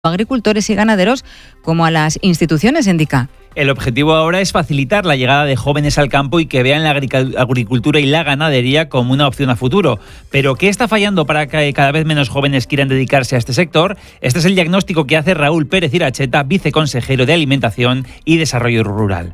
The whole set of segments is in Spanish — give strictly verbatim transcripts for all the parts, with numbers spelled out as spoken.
agricultores y ganaderos como a las instituciones, indica. El objetivo ahora es facilitar la llegada de jóvenes al campo y que vean la agricultura y la ganadería como una opción a futuro. ¿Pero qué está fallando para que cada vez menos jóvenes quieran dedicarse a este sector? Este es el diagnóstico que hace Raúl Pérez Iracheta, viceconsejero de Alimentación y Desarrollo Rural.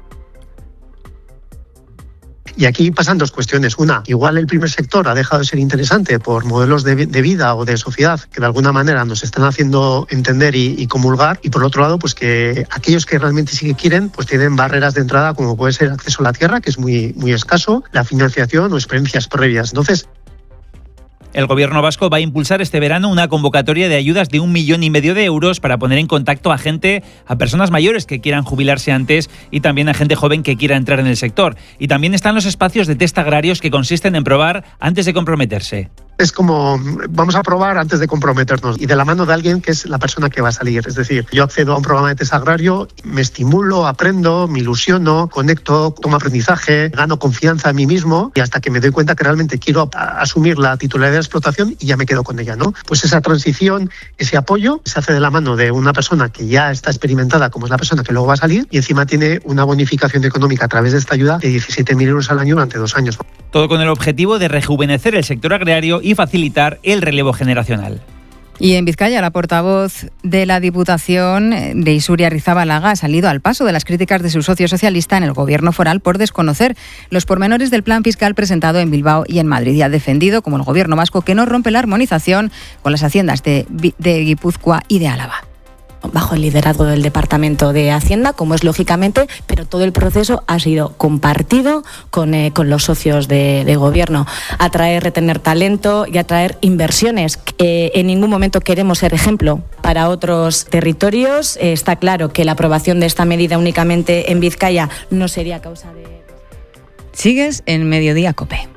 Y aquí pasan dos cuestiones. Una, igual el primer sector ha dejado de ser interesante por modelos de, de vida o de sociedad que de alguna manera nos están haciendo entender y, y comulgar. Y por otro lado, pues que aquellos que realmente sí que quieren, pues tienen barreras de entrada como puede ser el acceso a la tierra, que es muy, muy escaso, la financiación o experiencias previas. Entonces, el Gobierno vasco va a impulsar este verano una convocatoria de ayudas de un millón y medio de euros para poner en contacto a gente, a personas mayores que quieran jubilarse antes y también a gente joven que quiera entrar en el sector. Y también están los espacios de test agrarios que consisten en probar antes de comprometerse. Es como, vamos a probar antes de comprometernos y de la mano de alguien que es la persona que va a salir. Es decir, yo accedo a un programa de test agrario, me estimulo, aprendo, me ilusiono, conecto, tomo aprendizaje, gano confianza en mí mismo y hasta que me doy cuenta que realmente quiero asumir la titularidad de la explotación y ya me quedo con ella, ¿no? Pues esa transición, ese apoyo se hace de la mano de una persona que ya está experimentada, como es la persona que luego va a salir, y encima tiene una bonificación económica a través de esta ayuda de diecisiete mil euros al año durante dos años. Todo con el objetivo de rejuvenecer el sector agrario y facilitar el relevo generacional. Y en Vizcaya, la portavoz de la Diputación de Isuria, Arrizabalaga, ha salido al paso de las críticas de su socio socialista en el Gobierno foral por desconocer los pormenores del plan fiscal presentado en Bilbao y en Madrid. Y ha defendido, como el Gobierno vasco, que no rompe la armonización con las haciendas de, de Guipúzcoa y de Álava. Bajo el liderazgo del Departamento de Hacienda, como es lógicamente, pero todo el proceso ha sido compartido con, eh, con los socios de, de gobierno. Atraer, retener talento y atraer inversiones. Eh, en ningún momento queremos ser ejemplo para otros territorios. Eh, está claro que la aprobación de esta medida únicamente en Vizcaya no sería causa de... Sigues en Mediodía COPE.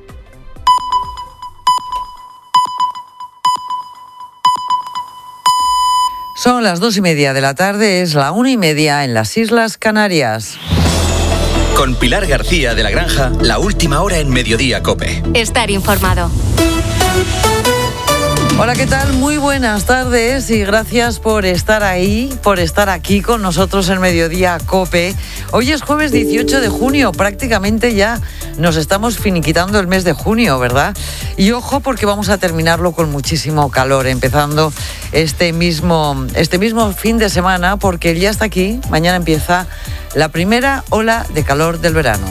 Son las dos y media de la tarde, es la una y media en las Islas Canarias. Con Pilar García de la Granja, la última hora en Mediodía COPE. Estar informado. Hola, ¿qué tal? Muy buenas tardes y gracias por estar ahí, por estar aquí con nosotros en Mediodía COPE. Hoy es jueves dieciocho de junio, prácticamente ya nos estamos finiquitando el mes de junio, ¿verdad? Y ojo porque vamos a terminarlo con muchísimo calor, empezando este mismo, este mismo fin de semana, porque ya está aquí, mañana empieza la primera ola de calor del verano.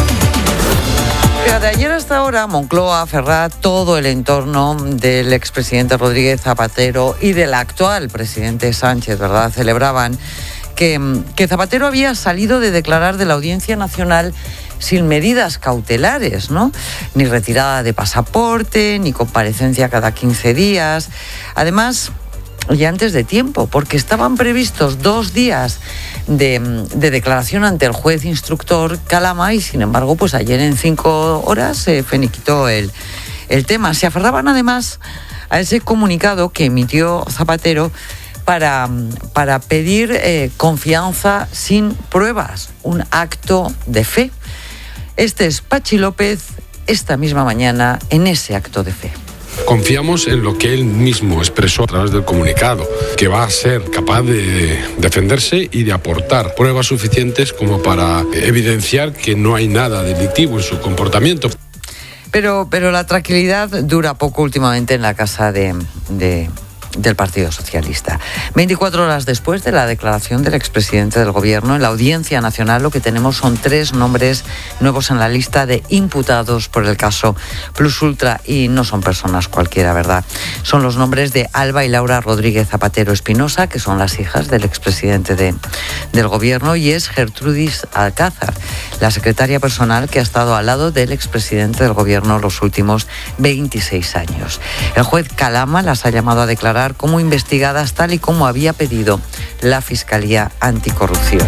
De ayer hasta ahora, Moncloa, Ferraz, todo el entorno del expresidente Rodríguez Zapatero y del actual presidente Sánchez, ¿verdad?, celebraban que, que Zapatero había salido de declarar de la Audiencia Nacional sin medidas cautelares, ¿no? Ni retirada de pasaporte, ni comparecencia cada quince días. Además, y antes de tiempo, porque estaban previstos dos días de, de declaración ante el juez instructor Calama y, sin embargo, pues ayer en cinco horas se finiquitó el, el tema. Se aferraban además a ese comunicado que emitió Zapatero para, para pedir eh, confianza sin pruebas, un acto de fe. Este es Pachi López esta misma mañana en ese acto de fe. Confiamos en lo que él mismo expresó a través del comunicado, que va a ser capaz de defenderse y de aportar pruebas suficientes como para evidenciar que no hay nada delictivo en su comportamiento. Pero, pero la tranquilidad dura poco últimamente en la casa de... de... del Partido Socialista. veinticuatro horas después de la declaración del expresidente del Gobierno, en la Audiencia Nacional lo que tenemos son tres nombres nuevos en la lista de imputados por el caso Plus Ultra, y no son personas cualquiera, ¿verdad? Son los nombres de Alba y Laura Rodríguez Zapatero Espinosa, que son las hijas del expresidente de, del Gobierno, y es Gertrudis Alcázar, la secretaria personal que ha estado al lado del expresidente del Gobierno los últimos veintiséis años. El juez Calama las ha llamado a declarar como investigadas tal y como había pedido la Fiscalía Anticorrupción.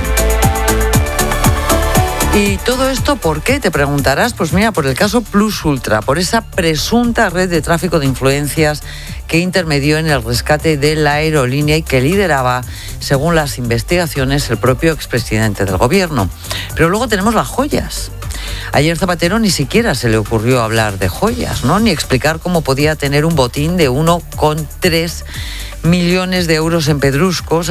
¿Y todo esto por qué? Te preguntarás. Pues mira, por el caso Plus Ultra, por esa presunta red de tráfico de influencias que intermedió en el rescate de la aerolínea y que lideraba, según las investigaciones, el propio expresidente del Gobierno. Pero luego tenemos las joyas. Ayer Zapatero ni siquiera se le ocurrió hablar de joyas, ¿no? Ni explicar cómo podía tener un botín de uno coma tres millones de euros en pedruscos.